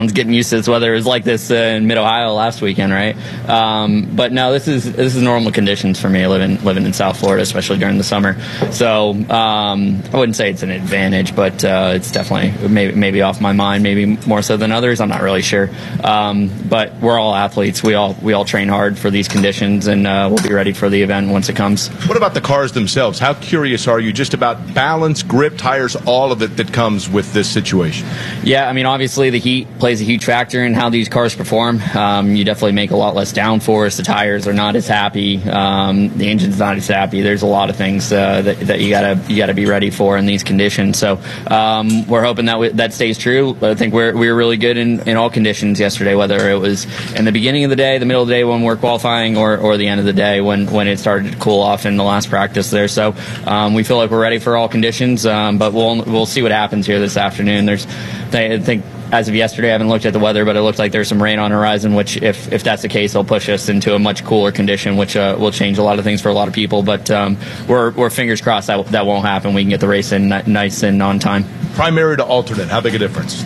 getting used to this weather. It was like this in Mid-Ohio last weekend, right? But no, this is normal conditions for me living in South Florida, especially during the summer. So I wouldn't say it's an advantage, but it's definitely maybe off my mind, maybe more so than others. I'm not really sure. But we're all athletes. We all train hard for these conditions, and we'll be ready for the event once it comes. What about the cars themselves? How curious are you just about balance, grip, tires, all of it that comes with this situation? Yeah, I mean, obviously the heat plays a huge factor in how these cars perform. You definitely make a lot less downforce. The tires are not as happy. The engine's not as happy. There's a lot of things that you gotta be ready for in these conditions. So we're hoping that stays true. I think we were really good in all conditions yesterday, whether it was in the beginning of the day, the middle of the day when we're qualifying, or the end of the day when it started to cool off in the last practice there. So we feel like we're ready for all conditions, but we'll see what happens here this afternoon. I think as of yesterday, I haven't looked at the weather, but it looks like there's some rain on the horizon, which if that's the case, will push us into a much cooler condition, which will change a lot of things for a lot of people. But we're fingers crossed that won't happen. We can get the race in nice and on time. Primary to alternate, how big a difference?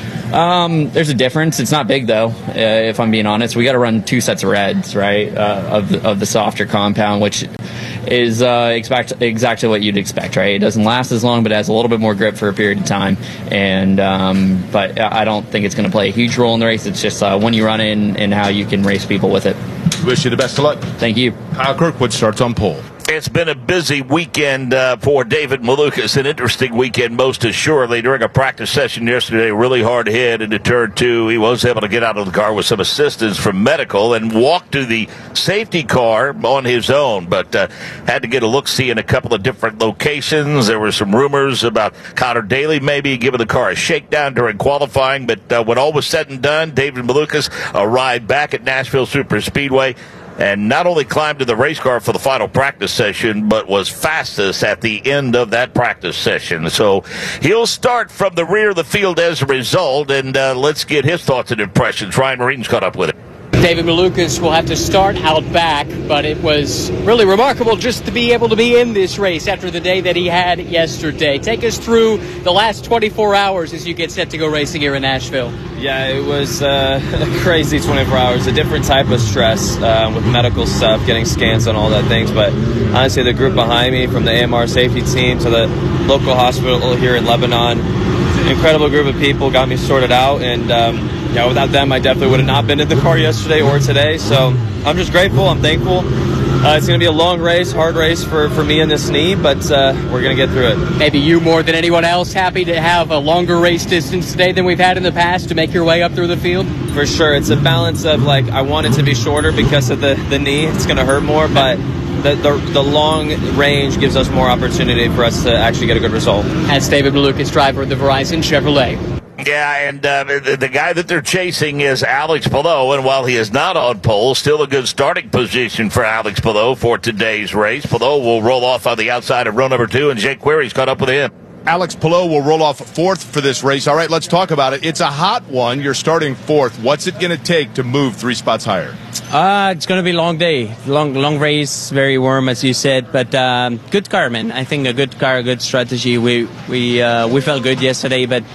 There's a difference. It's not big, though, if I'm being honest. We got to run 2 sets of reds, right, of the softer compound, which is exactly what you'd expect, right? It doesn't last as long, but it has a little bit more grip for a period of time. And but I don't think it's going to play a huge role in the race. It's just when you run it and how you can race people with it. Wish you the best of luck. Thank you. Kyle Kirkwood starts on pole. It's been a busy weekend for David Malukas, an interesting weekend most assuredly. During a practice session yesterday, really hard hit into turn 2. He was able to get out of the car with some assistance from medical and walk to the safety car on his own, but had to get a look-see in a couple of different locations. There were some rumors about Connor Daly maybe giving the car a shakedown during qualifying, but when all was said and done, David Malukas arrived back at Nashville Superspeedway and not only climbed to the race car for the final practice session, but was fastest at the end of that practice session. So he'll start from the rear of the field as a result, and let's get his thoughts and impressions. Ryan Marine's caught up with it. David Malukas will have to start out back, but it was really remarkable just to be able to be in this race after the day that he had yesterday. Take us through the last 24 hours as you get set to go racing here in Nashville. Yeah, it was a crazy 24 hours, a different type of stress with medical stuff, getting scans and all that things. But honestly, the group behind me, from the AMR safety team to the local hospital here in Lebanon, incredible group of people got me sorted out, and yeah, without them, I definitely would have not been in the car yesterday or today. So I'm just grateful. I'm thankful. It's going to be a long race, hard race for me and this knee, but we're going to get through it. Maybe you more than anyone else happy to have a longer race distance today than we've had in the past to make your way up through the field? For sure. It's a balance of, like, I want it to be shorter because of the knee. It's going to hurt more, but the long range gives us more opportunity for us to actually get a good result. That's David Malukas, driver of the Verizon Chevrolet. Yeah, and the guy that they're chasing is Alex Palou, and while he is not on pole, still a good starting position for Alex Palou for today's race. Palou will roll off on the outside of row number 2, and Jake Query's caught up with him. Alex Palou will roll off 4th for this race. All right, let's talk about it. It's a hot one. You're starting 4th. What's it going to take to move 3 spots higher? It's going to be a long day, long race, very warm as you said, but good car, man. I think a good car, a good strategy. We felt good yesterday, but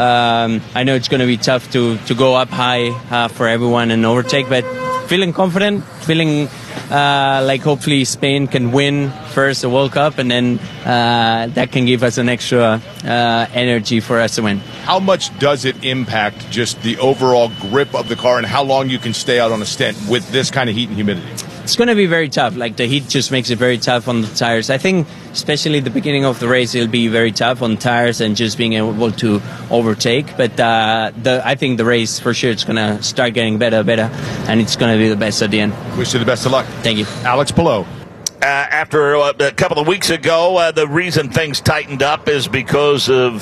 I know it's going to be tough to go up high for everyone and overtake, but feeling confident, feeling like hopefully Spain can win first the World Cup, and then that can give us an extra energy for us to win. How much does it impact just the overall grip of the car and how long you can stay out on a stint with this kind of heat and humidity? It's going to be very tough. Like, the heat just makes it very tough on the tires. I think especially the beginning of the race, it'll be very tough on tires and just being able to overtake. But I think the race, for sure, it's going to start getting better, and it's going to be the best at the end. Wish you the best of luck. Thank you. Alex Palou. After a couple of weeks ago, the reason things tightened up is because of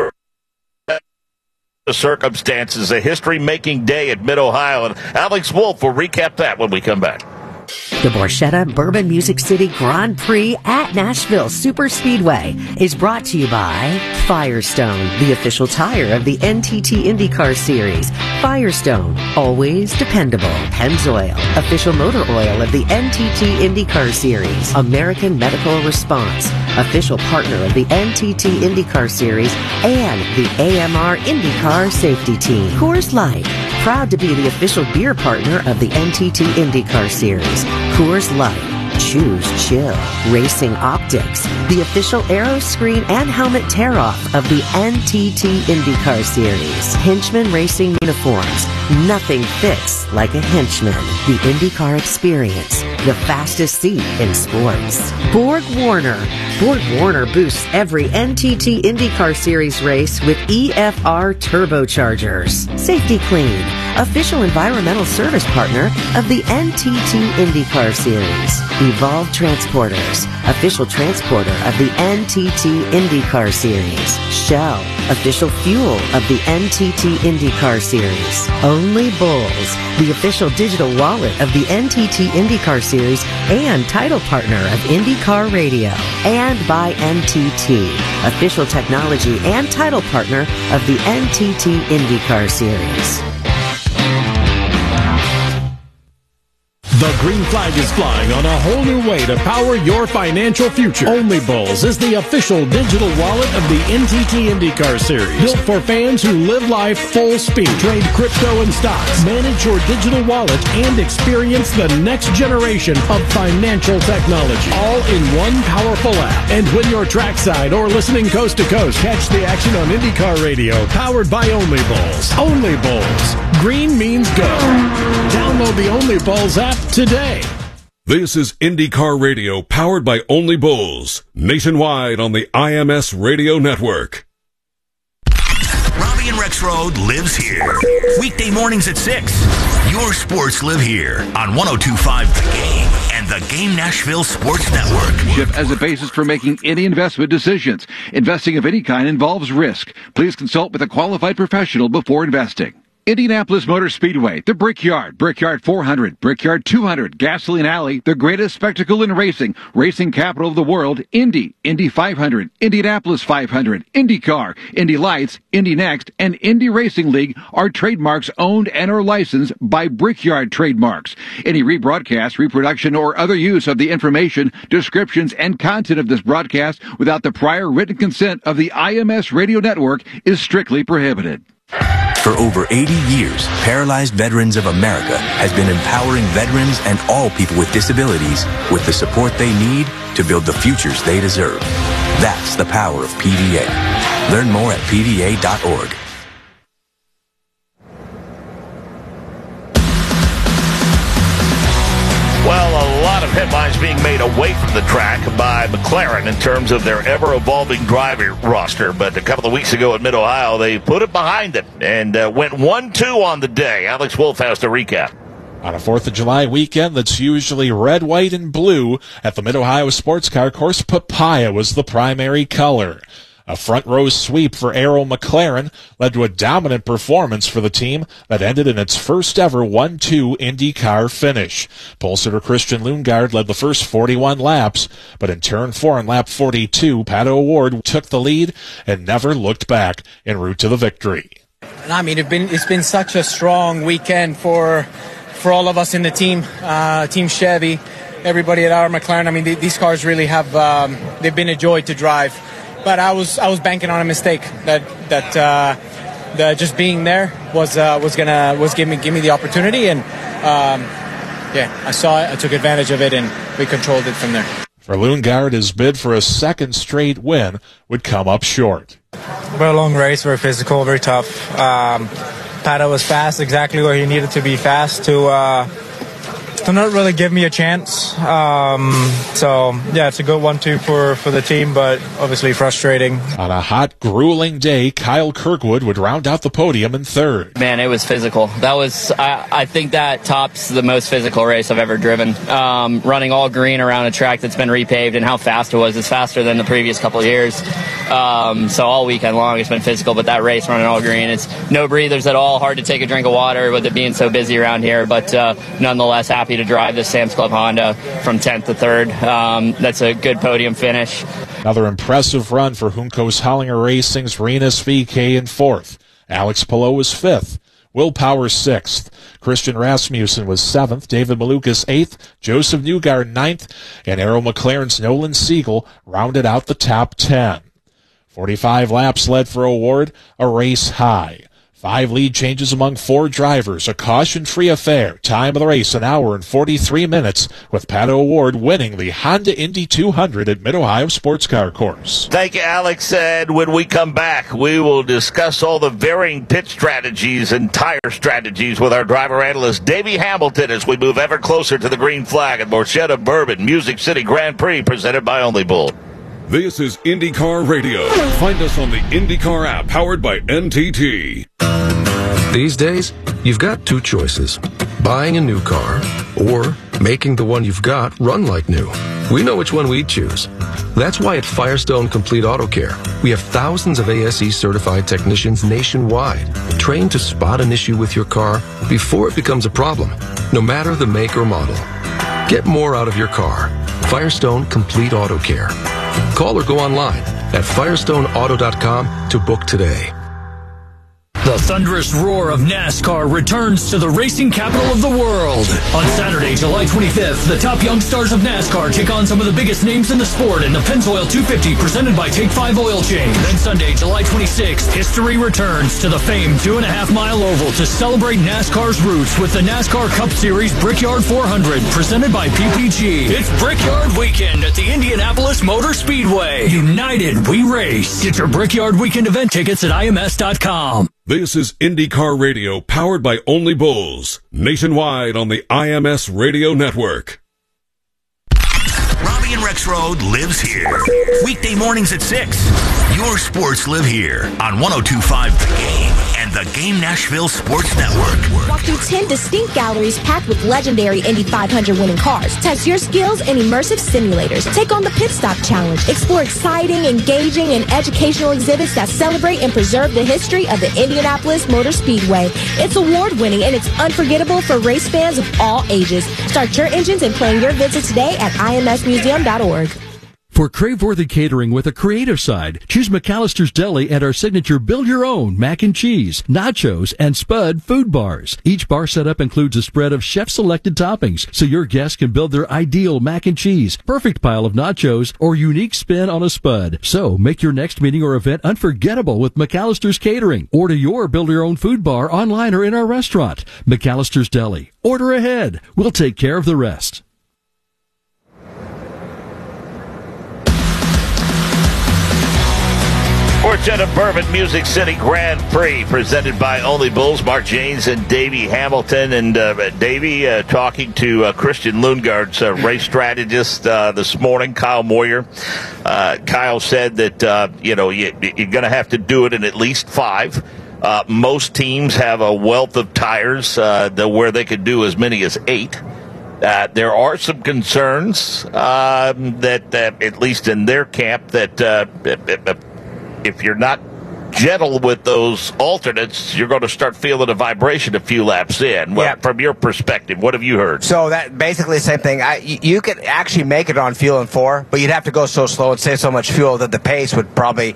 the circumstances, a history-making day at Mid-Ohio. And Alex Wolf will recap that when we come back. The Borchetta Bourbon Music City Grand Prix at Nashville Superspeedway is brought to you by Firestone, the official tire of the NTT IndyCar Series. Firestone, always dependable. Pennzoil, official motor oil of the NTT IndyCar Series. American Medical Response. official partner of the NTT IndyCar Series and the AMR IndyCar Safety Team. Coors Light, proud to be the official beer partner of the NTT IndyCar Series. Coors Light. Choose chill. Racing Optics, the official aero screen and helmet tear-off of the NTT IndyCar Series. Henchman Racing Uniforms. Nothing fits like a henchman. The IndyCar Experience, the fastest seat in sports. Borg Warner. Borg Warner boosts every NTT IndyCar Series race with EFR turbochargers. Safety Clean, official environmental service partner of the NTT IndyCar Series. Evolve Transporters, official transporter of the NTT IndyCar Series. Shell, official fuel of the NTT IndyCar Series. Only Bulls, the official digital wallet of the NTT IndyCar Series and title partner of IndyCar Radio. And by NTT, official technology and title partner of the NTT IndyCar Series. The green flag is flying on a whole new way to power your financial future. Only Bulls is the official digital wallet of the NTT IndyCar Series. Built for fans who live life full speed. Trade crypto and stocks. Manage your digital wallet and experience the next generation of financial technology. All in one powerful app. And when you're trackside or listening coast to coast, catch the action on IndyCar Radio. Powered by Only Bulls. Only Bulls. Green means go. Download the Only Bulls app today. This is IndyCar Radio, powered by Only Bulls, nationwide on the IMS Radio Network. Robbie and Rexroad lives here. Weekday mornings at 6. Your sports live here on 102.5 The Game and the Game Nashville Sports Network. As a basis for making any investment decisions. Investing of any kind involves risk. Please consult with a qualified professional before investing. Indianapolis Motor Speedway, the Brickyard, Brickyard 400, Brickyard 200, Gasoline Alley, the greatest spectacle in racing, racing capital of the world, Indy, Indy 500, Indianapolis 500, IndyCar, Indy Lights, Indy Next, and Indy Racing League are trademarks owned and are licensed by Brickyard Trademarks. Any rebroadcast, reproduction, or other use of the information, descriptions, and content of this broadcast without the prior written consent of the IMS Radio Network is strictly prohibited. For over 80 years, Paralyzed Veterans of America has been empowering veterans and all people with disabilities with the support they need to build the futures they deserve. That's the power of PVA. Learn more at PVA.org. Well, a lot of headlines being made away from the track by McLaren in terms of their ever-evolving driver roster. But a couple of weeks ago at Mid-Ohio, they put it behind them and went 1-2 on the day. Alex Wolf has to recap. On a 4th of July weekend that's usually red, white, and blue, at the Mid-Ohio Sports Car Course, papaya was the primary color. A front-row sweep for Arrow McLaren led to a dominant performance for the team that ended in its first-ever 1-2 IndyCar finish. Pole sitter Christian Lundgaard led the first 41 laps, but in Turn 4 on lap 42, Pato O'Ward took the lead and never looked back en route to the victory. I mean, it's been such a strong weekend for all of us in the team, Team Chevy, everybody at our McLaren. I mean, these cars really have they've been a joy to drive. But I was banking on a mistake that just being there was give me the opportunity, and I saw it, I took advantage of it, and we controlled it from there. For Lundgaard, his bid for a second straight win would come up short. Very long race, very physical, very tough. Pato was fast, exactly where he needed to be fast to not really give me a chance. It's a good 1-2 for the team, but obviously frustrating. On a hot, grueling day, Kyle Kirkwood would round out the podium in third. Man, it was physical. That was, I think that tops the most physical race I've ever driven. Running all green around a track that's been repaved, and how fast it was. It's faster than the previous couple of years. So all weekend long it's been physical, but that race running all green, it's no breathers at all. Hard to take a drink of water with it being so busy around here, but nonetheless happy to drive this Sam's Club Honda from 10th to 3rd. That's a good podium finish. Another impressive run for Juncos Hollinger Racing's Renus VK in 4th. Alex Palou was 5th. Will Power 6th. Christian Rasmussen was 7th. David Malukas 8th. Joseph Newgard 9th. And Arrow McLaren's Nolan Siegel rounded out the top 10. 45 laps led for Award, a race high. 5 lead changes among 4 drivers, a caution-free affair. Time of the race, 1 hour and 43 minutes, with Pato Award winning the Honda Indy 200 at Mid-Ohio Sports Car Course. Thank you, Alex. And when we come back, we will discuss all the varying pit strategies and tire strategies with our driver analyst, Davey Hamilton, as we move ever closer to the green flag at Borchetta Bourbon Music City Grand Prix, presented by Only Bull. This is IndyCar Radio. Find us on the IndyCar app powered by NTT. These days, you've got 2 choices. Buying a new car or making the one you've got run like new. We know which one we'd choose. That's why at Firestone Complete Auto Care, we have thousands of ASE certified technicians nationwide, trained to spot an issue with your car before it becomes a problem, no matter the make or model. Get more out of your car. Firestone Complete Auto Care. Call or go online at firestoneauto.com to book today. The thunderous roar of NASCAR returns to the racing capital of the world. On Saturday, July 25th, the top young stars of NASCAR take on some of the biggest names in the sport in the Pennzoil 250 presented by Take 5 Oil Change. Then Sunday, July 26th, history returns to the famed 2.5-mile oval to celebrate NASCAR's roots with the NASCAR Cup Series Brickyard 400 presented by PPG. It's Brickyard Weekend at the Indianapolis Motor Speedway. United, we race. Get your Brickyard Weekend event tickets at IMS.com. This is IndyCar Radio, powered by Only Bulls, nationwide on the IMS Radio Network. Robbie and Rex Road lives here. Weekday mornings at 6. Your sports live here on 102.5 The Game and the Game Nashville Sports Network. Walk through 10 distinct galleries packed with legendary Indy 500 winning cars. Test your skills in immersive simulators. Take on the Pit Stop Challenge. Explore exciting, engaging, and educational exhibits that celebrate and preserve the history of the Indianapolis Motor Speedway. It's award-winning and it's unforgettable for race fans of all ages. Start your engines and plan your visit today at imsmuseum.org. For crave-worthy catering with a creative side, choose McAllister's Deli and our signature build-your-own mac and cheese, nachos, and Spud food bars. Each bar setup includes a spread of chef-selected toppings, so your guests can build their ideal mac and cheese, perfect pile of nachos, or unique spin on a Spud. So make your next meeting or event unforgettable with McAllister's Catering. Order your build-your-own food bar online or in our restaurant. McAllister's Deli. Order ahead. We'll take care of the rest. Borchetta Bourbon Music City Grand Prix, presented by Only Bulls. Mark Janes and Davey Hamilton. And Davey talking to Christian Lundgaard's race strategist this morning, Kyle Moyer. Kyle said that, you're going to have to do it in at least 5. Most teams have a wealth of tires where they could do as many as 8. There are some concerns that, at least in their camp, that if you're not gentle with those alternates, you're going to start feeling a vibration a few laps in. Well, yeah. From your perspective, what have you heard? So that basically the same thing. You could actually make it on fuel in 4, but you'd have to go so slow and save so much fuel that the pace would probably,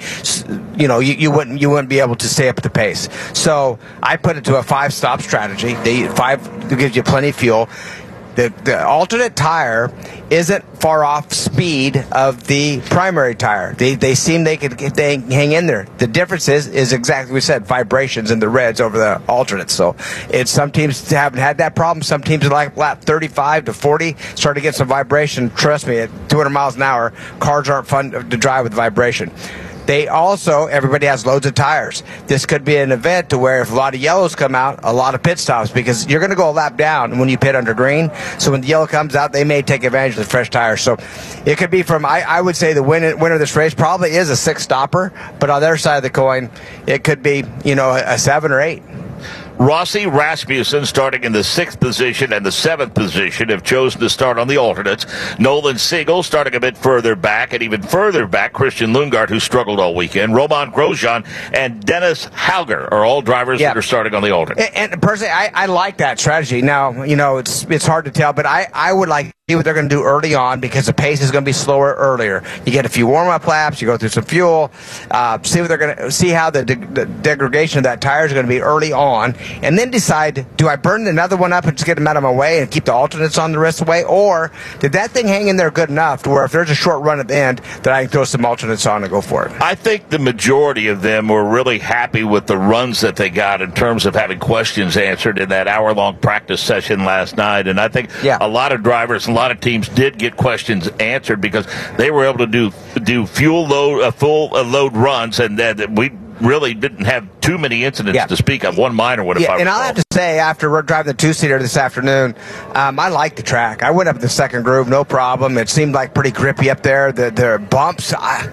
you wouldn't be able to stay up at the pace. So I put it to a 5-stop strategy. 5 gives you plenty of fuel. The alternate tire isn't far off speed of the primary tire. They seem they hang in there. The difference is exactly what we said, vibrations in the reds over the alternates. So some teams haven't had that problem. Some teams are like lap 35 to 40 start to get some vibration. Trust me, at 200 miles an hour, cars aren't fun to drive with vibration. Everybody has loads of tires. This could be an event to where if a lot of yellows come out, a lot of pit stops, because you're going to go a lap down when you pit under green. So when the yellow comes out, they may take advantage of the fresh tires. So it could be I would say the winner of this race probably is a 6-stopper, but on their side of the coin, it could be, a 7 or 8. Rossi Rasmussen, starting in the 6th position and the 7th position, have chosen to start on the alternates. Nolan Siegel starting a bit further back, and even further back, Christian Lundgaard, who struggled all weekend. Roman Grosjean and Dennis Hauger are all drivers that are starting on the alternates. And personally, I like that strategy. Now, it's hard to tell, but I would like see what they're going to do early on because the pace is going to be slower earlier. You get a few warm-up laps, you go through some fuel, see what they're going to see how the degradation of that tire is going to be early on, and then decide, do I burn another one up and just get them out of my way and keep the alternates on the rest of the way, or did that thing hang in there good enough to where if there's a short run at the end that I can throw some alternates on and go for it? I think the majority of them were really happy with the runs that they got in terms of having questions answered in that hour-long practice session last night, and I think a lot of drivers, a lot of teams did get questions answered because they were able to do full load runs, and we really didn't have too many incidents to speak of. One minor one, if I recall. And I'll have to say, after we're driving the two-seater this afternoon, I like the track. I went up the second groove, no problem. It seemed like pretty grippy up there. The bumps,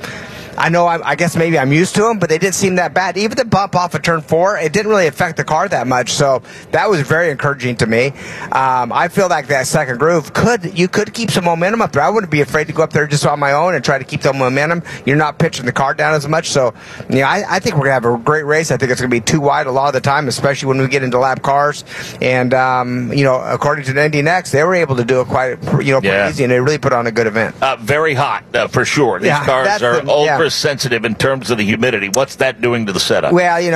I know, I guess maybe I'm used to them, but they didn't seem that bad. Even the bump off of turn 4, it didn't really affect the car that much, so that was very encouraging to me. I feel like that second groove, you could keep some momentum up there. I wouldn't be afraid to go up there just on my own and try to keep the momentum. You're not pitching the car down as much, so I think we're going to have a great race. I think it's going to be too wide a lot of the time, especially when we get into lap cars. And, according to the Indy Next, they were able to do it quite pretty easy, and they really put on a good event. Very hot, for sure. These cars are sensitive in terms of the humidity. What's that doing to the setup?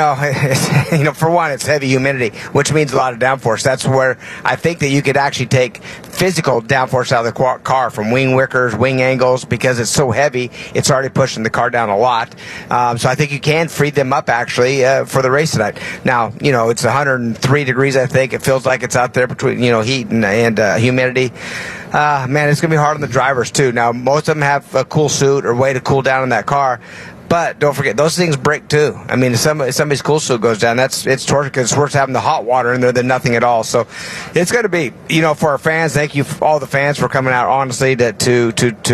Well, for one, it's heavy humidity, which means a lot of downforce. That's where I think that you could actually take physical downforce out of the car from wing wickers, wing angles, because it's so heavy, it's already pushing the car down a lot. So I think you can free them up, actually, for the race tonight. Now, it's 103 degrees, I think. It feels like it's out there between, heat and humidity. Man, it's going to be hard on the drivers, too. Now, most of them have a cool suit or way to cool down in that car. But don't forget, those things break too. I mean, if somebody's cool suit goes down, it's torture because it's worse having the hot water in there than nothing at all. So it's going to be, for our fans, thank you all the fans for coming out, honestly, to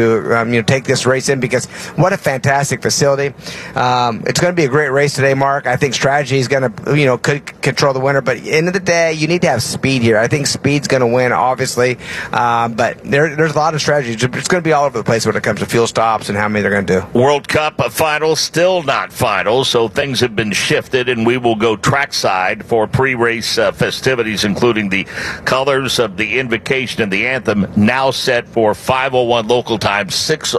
take this race in, because what a fantastic facility. It's going to be a great race today, Mark. I think strategy is going to, could control the winner. But at the end of the day, you need to have speed here. I think speed's going to win, obviously. But there's a lot of strategies. It's going to be all over the place when it comes to fuel stops and how many they're going to do. World Cup final. Still not final, so things have been shifted, and we will go trackside for pre-race festivities, including the colors of the invocation and the anthem, now set for 5:01 local time,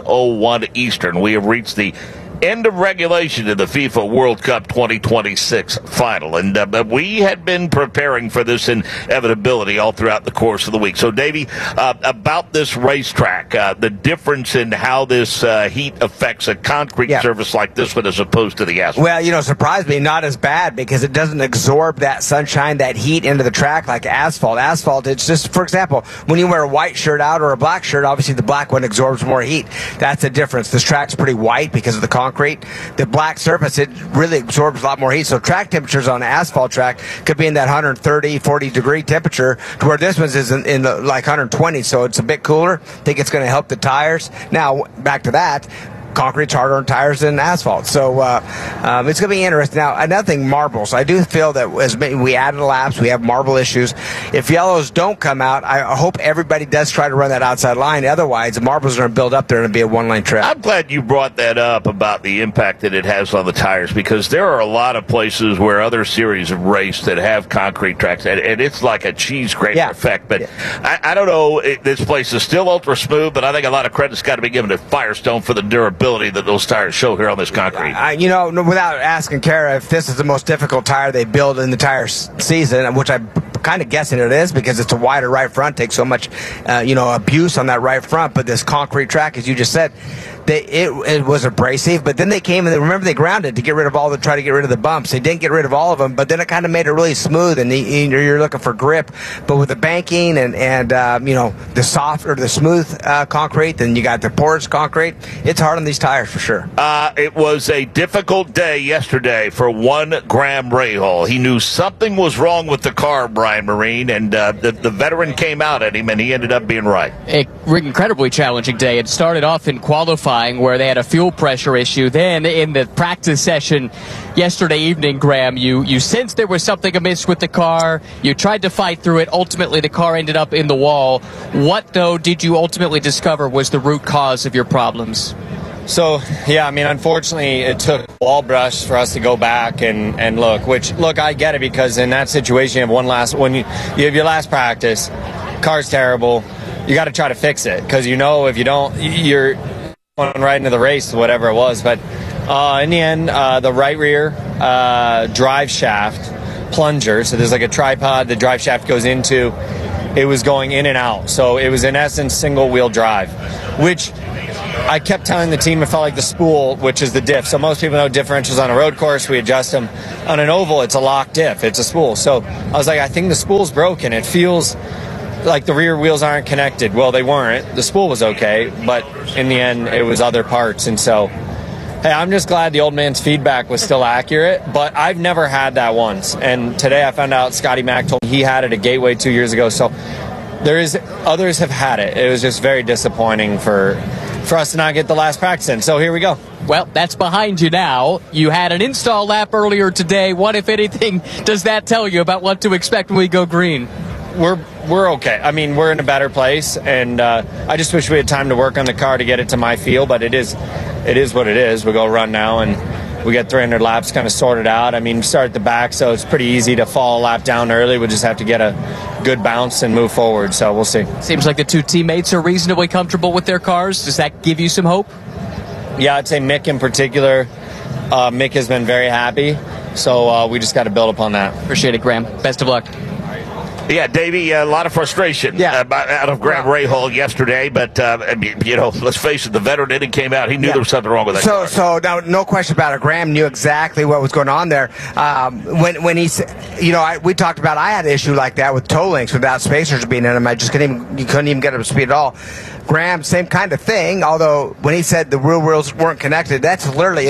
6:01 Eastern. We have reached the end of regulation in the FIFA World Cup 2026 final. And we had been preparing for this inevitability all throughout the course of the week. So, Davey, about this racetrack, the difference in how this heat affects a concrete surface like this one as opposed to the asphalt. Well, surprisingly, not as bad because it doesn't absorb that sunshine, that heat into the track like asphalt. Asphalt, it's just, for example, when you wear a white shirt out or a black shirt, obviously the black one absorbs more heat. That's the difference. This track's pretty white because of the concrete. The black surface, it really absorbs a lot more heat. So track temperatures on an asphalt track could be in that 130, 40 degree temperature, to where this one's is in the, like 120. So it's a bit cooler. I think it's going to help the tires. Now, back to that. Concrete's harder on tires than asphalt. So it's going to be interesting. Now, another thing, marbles. I do feel that as we added laps, we have marble issues. If yellows don't come out, I hope everybody does try to run that outside line. Otherwise, the marbles are going to build up there and be a one-lane track. I'm glad you brought that up about the impact that it has on the tires, because there are a lot of places where other series of race that have concrete tracks, and it's like a cheese grater effect. But I don't know. This place is still ultra smooth, but I think a lot of credit's got to be given to Firestone for the durability that those tires show here on this concrete. Without asking Kara if this is the most difficult tire they build in the tire season, which I'm kind of guessing it is because it's a wider right front, takes so much, abuse on that right front. But this concrete track, as you just said, it was abrasive, but then they came and remember they grounded to try to get rid of the bumps. They didn't get rid of all of them, but then it kind of made it really smooth, and you're looking for grip. But with the banking and the soft or the smooth concrete, then you got the porous concrete. It's hard on these tires for sure. It was a difficult day yesterday for one Graham Rahal. He knew something was wrong with the car, Brian Marine, and the veteran came out at him, and he ended up being right. An incredibly challenging day. It started off in qualifying where they had a fuel pressure issue. Then in the practice session yesterday evening, Graham, you sensed there was something amiss with the car. You tried to fight through it. Ultimately, the car ended up in the wall. What, though, did you ultimately discover was the root cause of your problems? So, unfortunately, it took wall brush for us to go back and look, I get it, because in that situation, you have you have your last practice, car's terrible, you got to try to fix it, because if you don't, you're going right into the race, whatever it was. But in the end, the right rear drive shaft plunger, so there's like a tripod the drive shaft goes into, it was going in and out. So it was in essence single wheel drive, which I kept telling the team it felt like the spool, which is the diff. So most people know differentials on a road course, we adjust them. On an oval, it's a lock diff, it's a spool. So I was like, I think the spool's broken. It feels like the rear wheels aren't connected. Well, they weren't. The spool was okay, but in the end, it was other parts. And so, hey, I'm just glad the old man's feedback was still accurate, but I've never had that once. And today I found out Scotty Mack told me he had it at Gateway 2 years ago. So others have had it. It was just very disappointing for us to not get the last practice in. So here we go. Well, that's behind you now. You had an install lap earlier today. What, if anything, does that tell you about what to expect when we go green? We're okay. I mean, we're in a better place, and I just wish we had time to work on the car to get it to my feel, but it is what it is. We go run now, and we get 300 laps kind of sorted out. I mean, start at the back, so it's pretty easy to fall a lap down early. We just have to get a good bounce and move forward, so we'll see. Seems like the two teammates are reasonably comfortable with their cars. Does that give you some hope? Yeah, I'd say Mick in particular. Mick has been very happy, so we just got to build upon that. Appreciate it, Graham. Best of luck. Yeah, Davey, a lot of frustration out of Graham Rahal yesterday, but, let's face it, the veteran inning came out. He knew there was something wrong with that car. So now, no question about it. Graham knew exactly what was going on there. When he said, we talked about, I had an issue like that with toe links without spacers being in them. I just couldn't even get up to speed at all. Graham, same kind of thing, although when he said the rear wheels weren't connected, that's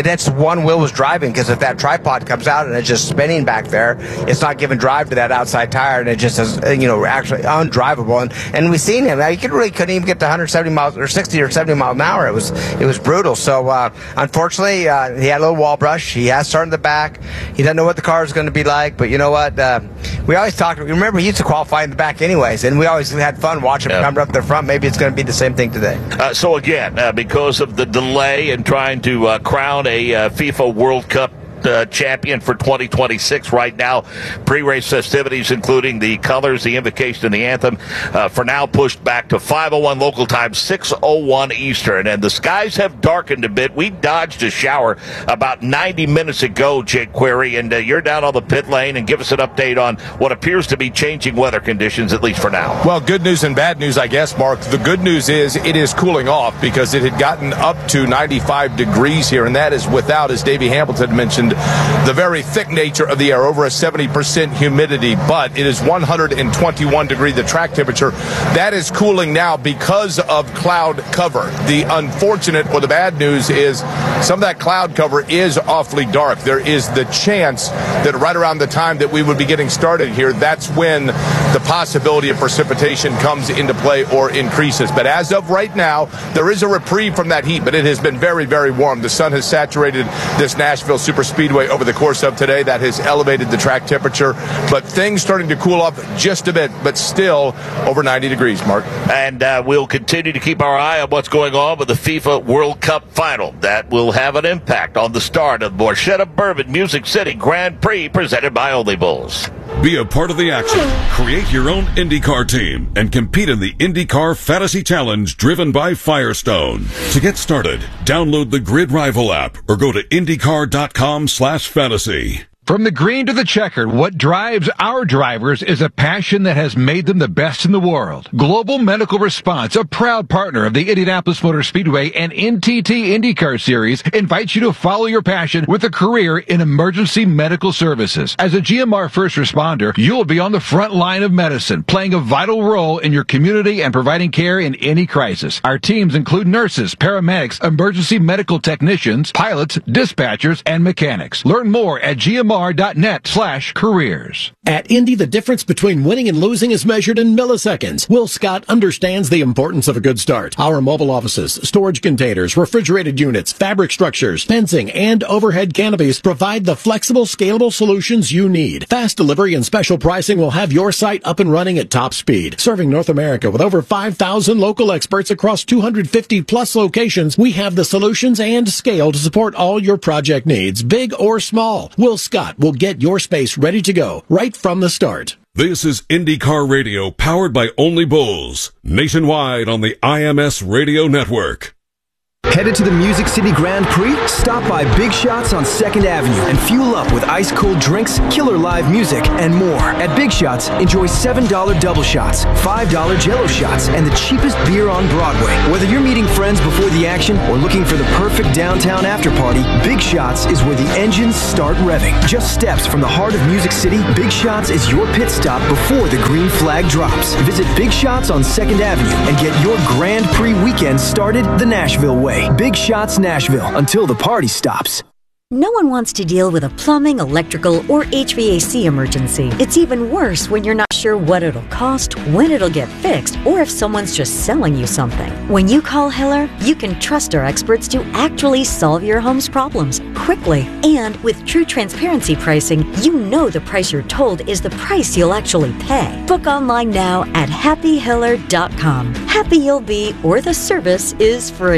one wheel was driving, because if that tripod comes out and it's just spinning back there, it's not giving drive to that outside tire, and it just is, actually undrivable. And we've seen him. He couldn't even get to 170 miles or 60 or 70 miles an hour. It was brutal. So unfortunately, he had a little wall brush. He has started in the back. He doesn't know what the car is going to be like, but you know what? We always talked. Remember, he used to qualify in the back anyways, and we always had fun watching him come up the front. Maybe it's going to be the same thing today. So again, because of the delay in trying to crown a FIFA World Cup champion for 2026 right now, pre-race festivities including the colors, the invocation, and the anthem for now pushed back to 5:01 local time, 6:01 Eastern, and the skies have darkened a bit. We dodged a shower about 90 minutes ago, Jake Query, and you're down on the pit lane, and give us an update on what appears to be changing weather conditions, at least for now. Well, good news and bad news, I guess, Mark. The good news is it is cooling off, because it had gotten up to 95 degrees here, and that is without, as Davey Hamilton mentioned, the very thick nature of the air, over a 70% humidity, but it is 121 degree, the track temperature. That is cooling now because of cloud cover. The unfortunate or the bad news is some of that cloud cover is awfully dark. There is the chance that right around the time that we would be getting started here, that's when the possibility of precipitation comes into play or increases. But as of right now, there is a reprieve from that heat, but it has been very, very warm. The sun has saturated this Nashville Superspeedway over the course of today. That has elevated the track temperature, but things starting to cool off just a bit, but still over 90 degrees, Mark. And we'll continue to keep our eye on what's going on with the FIFA World Cup final. That will have an impact on the start of Borchetta Bourbon Music City Grand Prix, presented by Only Bulls. Be a part of the action. Create your own IndyCar team and compete in the IndyCar Fantasy Challenge driven by Firestone. To get started, download the Grid Rival app or go to IndyCar.com/fantasy. From the green to the checkered, what drives our drivers is a passion that has made them the best in the world. Global Medical Response, a proud partner of the Indianapolis Motor Speedway and NTT IndyCar Series, invites you to follow your passion with a career in emergency medical services. As a GMR first responder, you will be on the front line of medicine, playing a vital role in your community and providing care in any crisis. Our teams include nurses, paramedics, emergency medical technicians, pilots, dispatchers, and mechanics. Learn more at GMR.net/careers. At Indy, the difference between winning and losing is measured in milliseconds. Will Scott understands the importance of a good start. Our mobile offices, storage containers, refrigerated units, fabric structures, fencing, and overhead canopies provide the flexible, scalable solutions you need. Fast delivery and special pricing will have your site up and running at top speed. Serving North America with over 5,000 local experts across 250 plus locations, we have the solutions and scale to support all your project needs, big or small. Will Scott will get your space ready to go right from the start. This is IndyCar Radio, powered by Only Bulls, nationwide on the IMS Radio Network. Headed to the Music City Grand Prix? Stop by Big Shots on 2nd Avenue and fuel up with ice-cold drinks, killer live music, and more. At Big Shots, enjoy $7 double shots, $5 Jell-O shots, and the cheapest beer on Broadway. Whether you're meeting friends before the action or looking for the perfect downtown after-party, Big Shots is where the engines start revving. Just steps from the heart of Music City, Big Shots is your pit stop before the green flag drops. Visit Big Shots on 2nd Avenue and get your Grand Prix weekend started the Nashville way. Big Shots Nashville, until the party stops. No one wants to deal with a plumbing, electrical, or HVAC emergency. It's even worse when you're not sure what it'll cost, when it'll get fixed, or if someone's just selling you something. When you call Hiller, you can trust our experts to actually solve your home's problems quickly. And with true transparency pricing, you know the price you're told is the price you'll actually pay. Book online now at happyhiller.com. Happy you'll be, or the service is free.